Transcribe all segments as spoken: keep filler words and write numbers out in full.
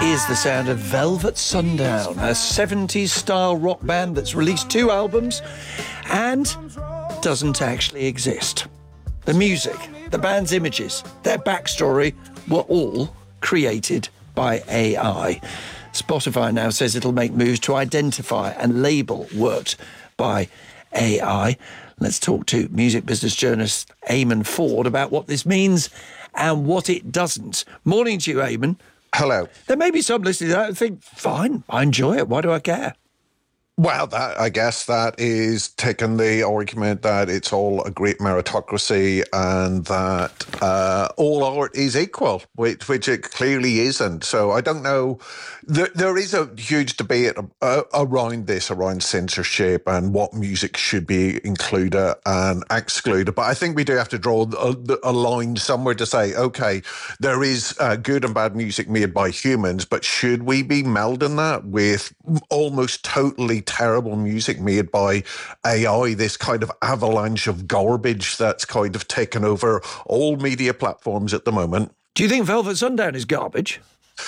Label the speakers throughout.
Speaker 1: is the sound of Velvet Sundown, a seventies-style rock band that's released two albums and doesn't actually exist. The music, the band's images, their backstory were all created by A I. Spotify now says it'll make moves to identify and label worked by A I. Let's talk to music business journalist Eamon Ford about what this means and what it doesn't. Morning to you, Eamon.
Speaker 2: Hello.
Speaker 1: There may be some listeners that think, fine, I enjoy it. Why do I care?
Speaker 2: Well, that, I guess that is taking the argument that it's all a great meritocracy and that uh, all art is equal, which, which it clearly isn't. So I don't know. There, there is a huge debate uh, around this, around censorship and what music should be included and excluded. But I think we do have to draw a, a line somewhere to say, OK, there is uh, good and bad music made by humans, but should we be melding that with almost totally terrible music made by A I, this kind of avalanche of garbage that's kind of taken over all media platforms at the moment?
Speaker 1: Do you think Velvet Sundown is garbage?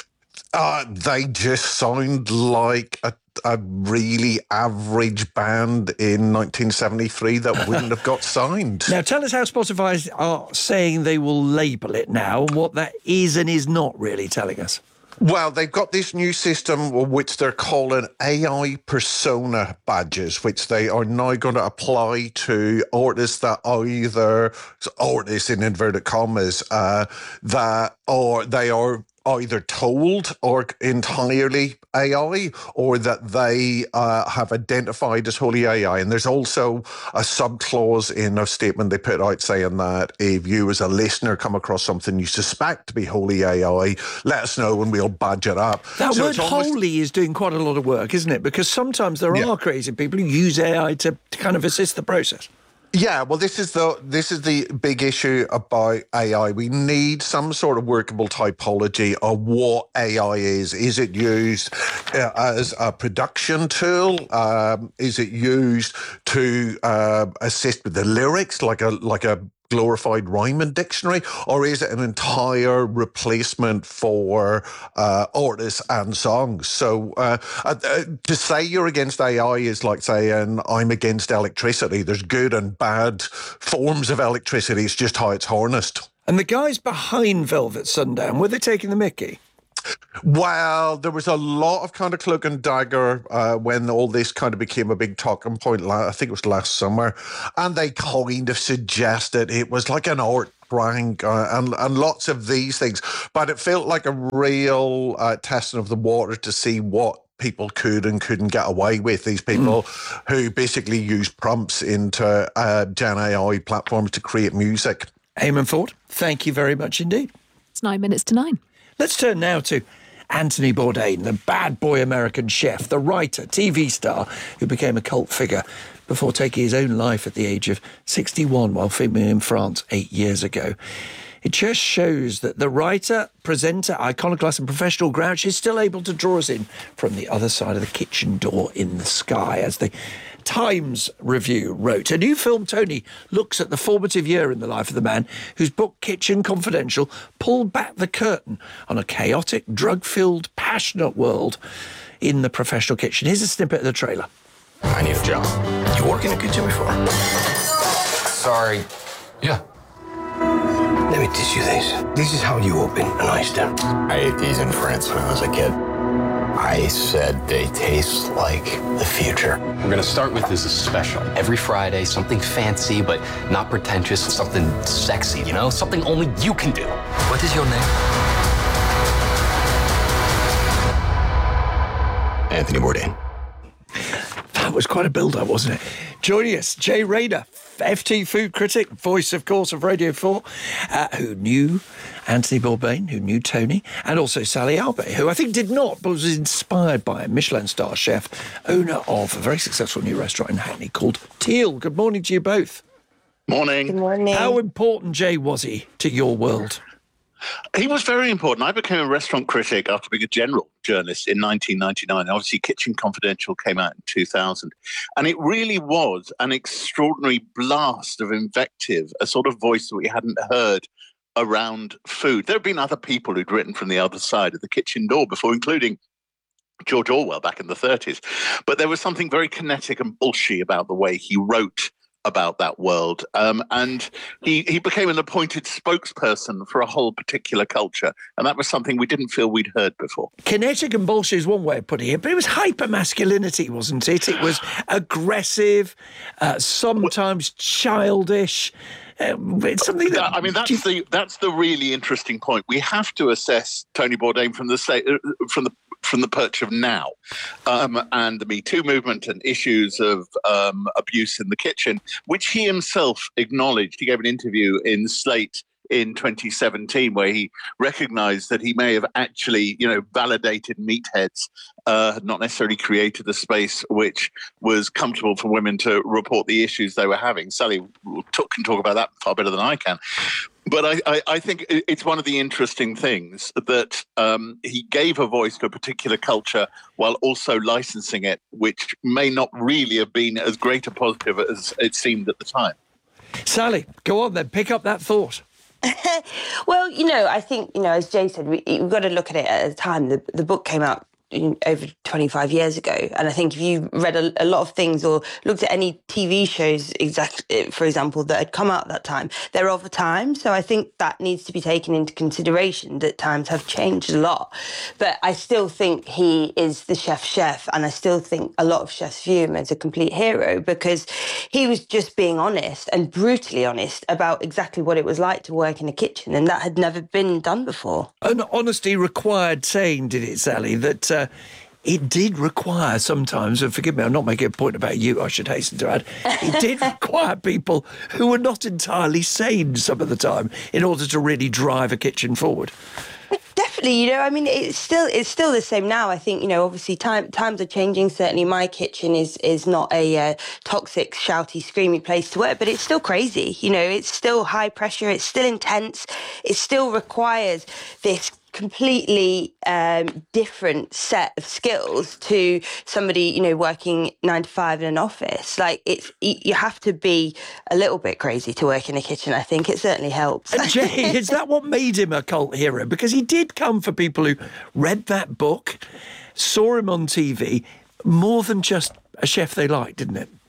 Speaker 2: Uh, they just sound like a, a really average band in nineteen seventy-three that wouldn't have got signed.
Speaker 1: Now, tell us how Spotify are saying they will label it now, and what that is and is not really telling us.
Speaker 2: Well, they've got this new system which they're calling A I persona badges, which they are now going to apply to artists that either, artists in inverted commas, uh, that or they are either told or entirely A I, or that they uh, have identified as wholly A I. And there's also a sub-clause in a statement they put out saying that if you as a listener come across something you suspect to be wholly A I, let us know and we'll badge it up.
Speaker 1: That
Speaker 2: so
Speaker 1: word almost... wholly is doing quite a lot of work, isn't it? Because sometimes there
Speaker 2: yeah.
Speaker 1: are crazy people who use A I to, to kind of assist the process.
Speaker 2: Yeah, well, this is the this is the big issue about A I. We need some sort of workable typology of what A I is. Is it used uh, as a production tool? Um, is it used to uh, assist with the lyrics, like a like a glorified rhyming dictionary, or is it an entire replacement for uh, artists and songs? So uh, uh, to say you're against A I is like saying I'm against electricity. There's good and bad forms of electricity. It's just how it's harnessed.
Speaker 1: And the guys behind Velvet Sundown, were they taking the mickey?
Speaker 2: Well, there was a lot of kind of cloak and dagger uh, when all this kind of became a big talking point. I think it was last summer. And they kind of suggested it was like an art prank uh, and, and lots of these things. But it felt like a real uh, testing of the water to see what people could and couldn't get away with. These people mm. who basically use prompts into uh, Gen A I platforms to create music.
Speaker 1: Eamon Ford, thank you very much indeed.
Speaker 3: It's nine minutes to nine.
Speaker 1: Let's turn now to Anthony Bourdain, the bad boy American chef, the writer, T V star, who became a cult figure before taking his own life at the age of sixty-one while filming in France eight years ago. It just shows that the writer, presenter, iconoclast and professional Grouch is still able to draw us in from the other side of the kitchen door in the sky, as the Times Review wrote. A new film, Tony, looks at the formative year in the life of the man whose book Kitchen Confidential pulled back the curtain on a chaotic, drug-filled, passionate world in the professional kitchen. Here's a snippet of the trailer.
Speaker 4: I need a job.
Speaker 5: You worked in a kitchen before?
Speaker 4: Sorry. Yeah.
Speaker 5: Let me teach you this. This is how you open an oyster.
Speaker 4: I ate these in France when I was a kid. I said they taste like the future. We're gonna start with this special. Every Friday, something fancy but not pretentious, something sexy, you know? Something only you can do.
Speaker 5: What is your name?
Speaker 4: Anthony Bourdain.
Speaker 1: That was quite a build-up, wasn't it? Joining us, Jay Rayner, F T food critic, voice, of course, of Radio four, uh, who knew Anthony Bourdain, who knew Tony, and also Sally Albert, who I think did not, but was inspired by a Michelin star chef, owner of a very successful new restaurant in Hackney called Teal. Good morning to you both.
Speaker 6: Morning.
Speaker 7: Good morning.
Speaker 1: How important, Jay, was he to your world?
Speaker 6: He was very important. I became a restaurant critic after being a general journalist in nineteen ninety-nine. Obviously, Kitchen Confidential came out in two thousand. And it really was an extraordinary blast of invective, a sort of voice that we hadn't heard around food. There have been other people who'd written from the other side of the kitchen door before, including George Orwell back in the thirties. But there was something very kinetic and bullshit about the way he wrote about that world. Um, and he, he became an appointed spokesperson for a whole particular culture. And that was something we didn't feel we'd heard before.
Speaker 1: Kinetic and bullshit is one way of putting it, but it was hyper-masculinity, wasn't it? It was aggressive, uh, sometimes childish. Uh, it's something that...
Speaker 6: I mean, that's the that's the really interesting point. We have to assess Tony Bourdain from the state, uh, from the from the perch of now, um, and the Me Too movement and issues of um, abuse in the kitchen, which he himself acknowledged. He gave an interview in Slate in twenty seventeen where he recognised that he may have actually, you know, validated meatheads, uh, had not necessarily created a space which was comfortable for women to report the issues they were having. Sally talk, can talk about that far better than I can. But I, I, I think it's one of the interesting things that um, he gave a voice to a particular culture while also licensing it, which may not really have been as great a positive as it seemed at the time.
Speaker 1: Sally, go on then, pick up that thought.
Speaker 3: Well, you know, I think, you know, as Jay said, we, we've got to look at it at a time. The, the book came out over twenty-five years ago, and I think if you read a, a lot of things or looked at any T V shows, exactly, for example, that had come out at that time, they're of a time. So I think that needs to be taken into consideration, that times have changed a lot. But I still think he is the chef chef, and I still think a lot of chefs view him as a complete hero because he was just being honest and brutally honest about exactly what it was like to work in a kitchen, and that had never been done before.
Speaker 1: And honesty required saying, did it, Sally, that uh, it did require sometimes, and forgive me, I'm not making a point about you, I should hasten to add, it did require people who were not entirely sane some of the time in order to really drive a kitchen forward.
Speaker 3: Definitely, you know, I mean, it's still it's still the same now. I think, you know, obviously time, times are changing. Certainly my kitchen is is not a uh, toxic, shouty, screamy place to work, but it's still crazy. You know, it's still high pressure. It's still intense. It still requires this completely um, different set of skills to somebody, you know, working nine to five in an office. Like, it's you have to be a little bit crazy to work in a kitchen. I think it certainly helps.
Speaker 1: And Jay, is that what made him a cult hero? Because he did come for people who read that book, saw him on T V, more than just a chef they liked, didn't it?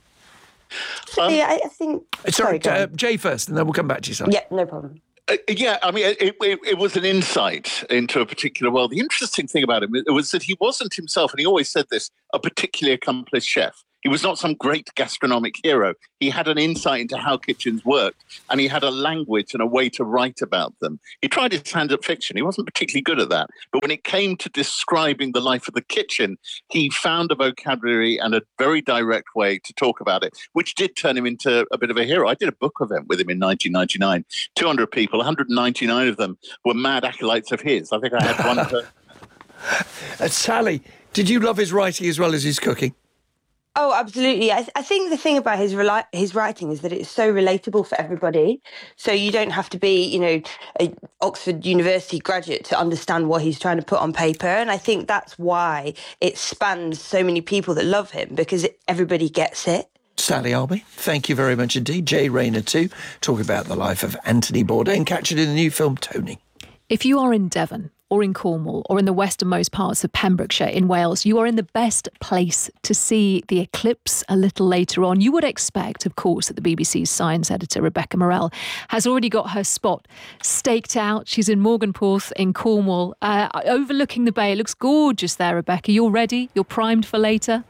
Speaker 3: Um, yeah, I, I think...
Speaker 1: Sorry,
Speaker 3: sorry
Speaker 1: uh, Jay first, and then we'll come back to you, son.
Speaker 3: Yeah, no problem.
Speaker 6: Uh, yeah, I mean, it, it, it was an insight into a particular world. The interesting thing about him was that he wasn't himself, and he always said this, a particularly accomplished chef. He was not some great gastronomic hero. He had an insight into how kitchens worked, and he had a language and a way to write about them. He tried his hand at fiction. He wasn't particularly good at that. But when it came to describing the life of the kitchen, he found a vocabulary and a very direct way to talk about it, which did turn him into a bit of a hero. I did a book event with him in nineteen ninety-nine. two hundred people, one hundred ninety-nine of them were mad acolytes of his. I think I had one per...
Speaker 1: uh, Sally, did you love his writing as well as his cooking?
Speaker 3: Oh, absolutely. I, th- I think the thing about his reli- his writing is that it's so relatable for everybody. So you don't have to be, you know, a Oxford University graduate to understand what he's trying to put on paper. And I think that's why it spans so many people that love him, because it, everybody gets it.
Speaker 1: Sally Arby, thank you very much indeed. Jay Rayner too, talking about the life of Anthony Bourdain. Catch it in the new film Tony.
Speaker 7: If you are in Devon or in Cornwall or in the westernmost parts of Pembrokeshire in Wales, you are in the best place to see the eclipse a little later on. You would expect, of course, that the B B C's science editor, Rebecca Morell, has already got her spot staked out. She's in Morganporth in Cornwall, uh, overlooking the bay. It looks gorgeous there, Rebecca. You're ready? You're primed for later?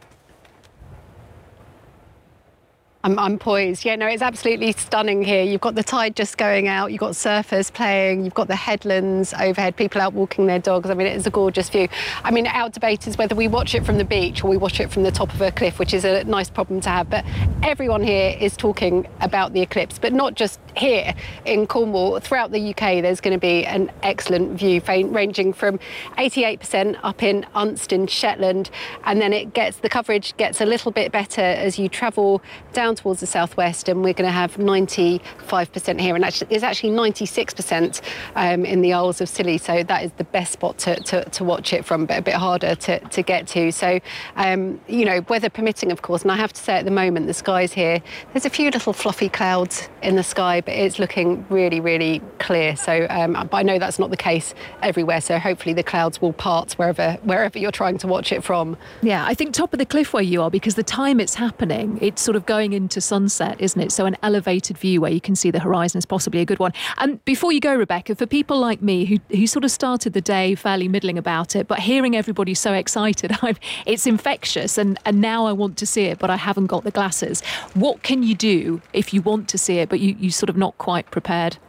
Speaker 8: I'm, I'm poised. Yeah, no, it's absolutely stunning here. You've got the tide just going out, you've got surfers playing, you've got the headlands overhead, people out walking their dogs. I mean, it's a gorgeous view. I mean, our debate is whether we watch it from the beach or we watch it from the top of a cliff, which is a nice problem to have. But everyone here is talking about the eclipse, but not just here in Cornwall. Throughout the U K, there's going to be an excellent view, ranging from eighty-eight percent up in Unston, Shetland, and then it gets the coverage gets a little bit better as you travel down down towards the southwest, and we're going to have ninety-five percent here, and actually it's actually ninety-six percent um, in the Isles of Scilly, so that is the best spot to, to, to watch it from, but a bit harder to, to get to. So, um, you know, weather permitting, of course, and I have to say at the moment the skies here, there's a few little fluffy clouds in the sky, but it's looking really, really clear. So, um, but I know that's not the case everywhere, so hopefully the clouds will part wherever, wherever you're trying to watch it from.
Speaker 7: Yeah, I think top of the cliff where you are, because the time it's happening, it's sort of going into sunset, isn't it? So an elevated view where you can see the horizon is possibly a good one. And before you go, Rebecca, for people like me who, who sort of started the day fairly middling about it, but hearing everybody so excited, I'm, it's infectious, and, and now I want to see it, but I haven't got the glasses. What can you do if you want to see it, but you, you're sort of not quite prepared?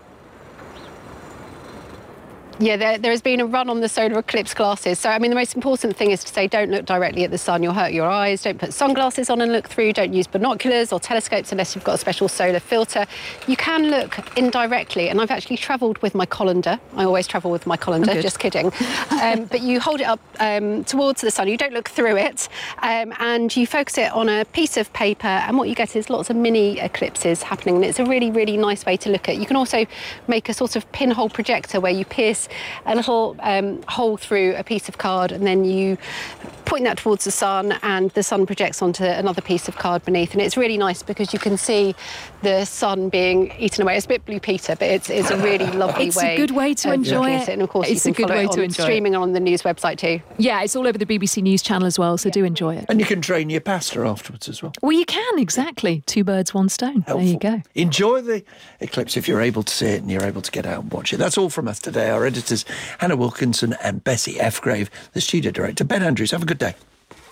Speaker 8: Yeah, there, there has been a run on the solar eclipse glasses. So, I mean, the most important thing is to say don't look directly at the sun. You'll hurt your eyes. Don't put sunglasses on and look through. Don't use binoculars or telescopes unless you've got a special solar filter. You can look indirectly, and I've actually travelled with my colander. I always travel with my colander,
Speaker 7: oh,
Speaker 8: just kidding. um, but you hold it up um, towards the sun. You don't look through it, um, and you focus it on a piece of paper, and what you get is lots of mini eclipses happening, and it's a really, really nice way to look at. You can also make a sort of pinhole projector where you pierce a little um, hole through a piece of card, and then you point that towards the sun, and the sun projects onto another piece of card beneath. And it's really nice because you can see the sun being eaten away. It's a bit Blue Peter, but it's, it's a really lovely
Speaker 7: it's
Speaker 8: way.
Speaker 7: It's a good way to enjoy it.
Speaker 8: it. And of course,
Speaker 7: it's
Speaker 8: you
Speaker 7: a
Speaker 8: can
Speaker 7: good
Speaker 8: follow
Speaker 7: way
Speaker 8: it on
Speaker 7: to enjoy
Speaker 8: streaming
Speaker 7: it.
Speaker 8: on the news website too.
Speaker 7: Yeah, it's all over the B B C News channel as well, so yeah. do enjoy it.
Speaker 1: And you can drain your pasta afterwards as well.
Speaker 7: Well, you can, exactly. Two birds, one stone.
Speaker 1: Helpful.
Speaker 7: There you go.
Speaker 1: Enjoy the eclipse if you're able to see it and you're able to get out and watch it. That's all from us today. Our editors, Hannah Wilkinson and Bessie F. Grave, the studio director, Ben Andrews. Have a good day.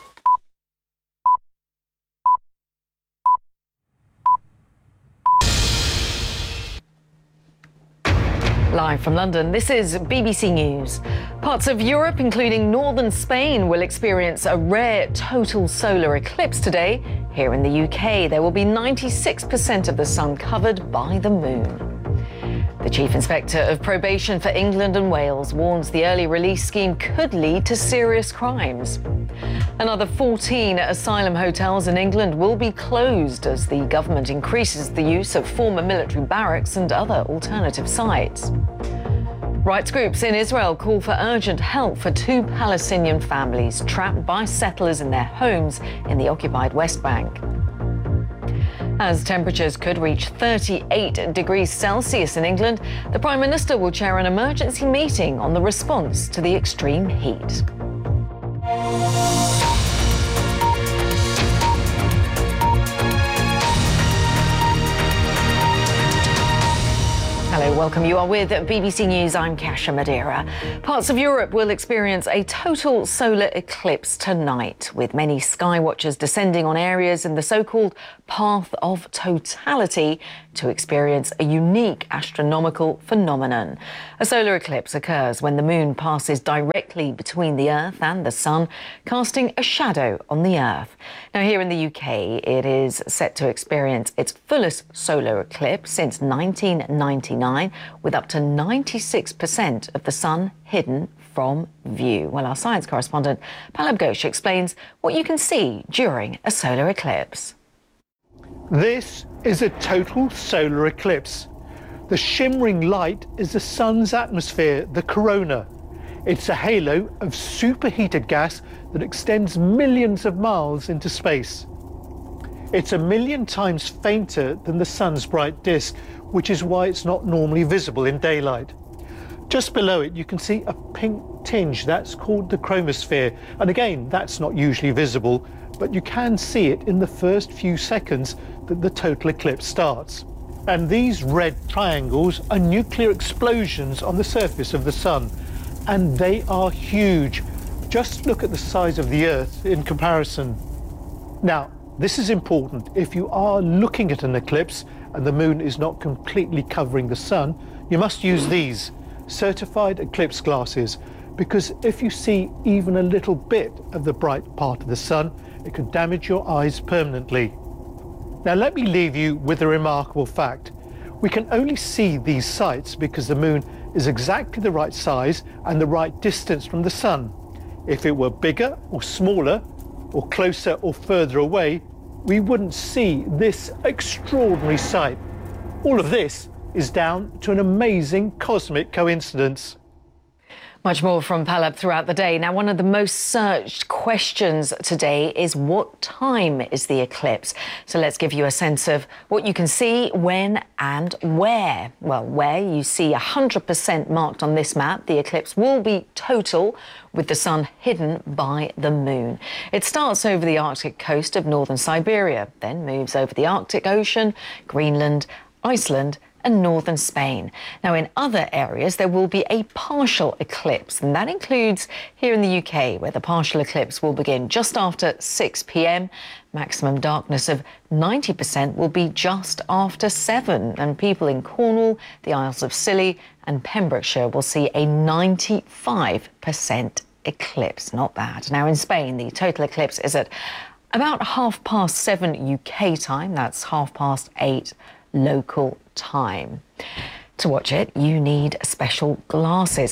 Speaker 9: Live from London, this is B B C News. Parts of Europe, including northern Spain, will experience a rare total solar eclipse today. Here in the U K, there will be ninety-six percent of the sun covered by the moon. The Chief Inspector of Probation for England and Wales warns the early release scheme could lead to serious crimes. Another fourteen asylum hotels in England will be closed as the government increases the use of former military barracks and other alternative sites. Rights groups in Israel call for urgent help for two Palestinian families trapped by settlers in their homes in the occupied West Bank. As temperatures could reach thirty-eight degrees Celsius in England, the Prime Minister will chair an emergency meeting on the response to the extreme heat. Hello, welcome. You are with B B C News. I'm Kasia Madeira. Parts of Europe will experience a total solar eclipse tonight, with many sky watchers descending on areas in the so-called path of totality to experience a unique astronomical phenomenon. A solar eclipse occurs when the moon passes directly between the Earth and the sun, casting a shadow on the Earth. Now, here in the U K, it is set to experience its fullest solar eclipse since nineteen ninety-nine, with up to ninety-six percent of the sun hidden from view. Well, our science correspondent, Pallab Ghosh, explains what you can see during a solar eclipse.
Speaker 10: This is a total solar eclipse. The shimmering light is the sun's atmosphere, the corona. It's a halo of superheated gas that extends millions of miles into space. It's a million times fainter than the sun's bright disk, which is why it's not normally visible in daylight. Just below it, you can see a pink tinge. That's called the chromosphere. And again, that's not usually visible, but you can see it in the first few seconds that the total eclipse starts. And these red triangles are nuclear explosions on the surface of the sun. And they are huge. Just look at the size of the Earth in comparison. Now, this is important. If you are looking at an eclipse and the moon is not completely covering the sun, you must use these certified eclipse glasses, because if you see even a little bit of the bright part of the sun, it could damage your eyes permanently. Now, let me leave you with a remarkable fact. We can only see these sights because the moon is exactly the right size and the right distance from the sun. If it were bigger or smaller, or closer or further away, we wouldn't see this extraordinary sight. All of this is down to an amazing cosmic coincidence.
Speaker 9: Much more from Palab throughout the day. Now, one of the most searched questions today is what time is the eclipse? So let's give you a sense of what you can see, when and where. Well, where you see one hundred percent marked on this map, the eclipse will be total with the sun hidden by the moon. It starts over the Arctic coast of northern Siberia, then moves over the Arctic Ocean, Greenland, Iceland, and northern Spain. Now, in other areas, there will be a partial eclipse, and that includes here in the U K, where the partial eclipse will begin just after six p m. Maximum darkness of ninety percent will be just after seven, and people in Cornwall, the Isles of Scilly and Pembrokeshire will see a ninety-five percent eclipse. Not bad. Now, in Spain, the total eclipse is at about half past seven U K time. That's half past eight local time. To watch it, you need special glasses.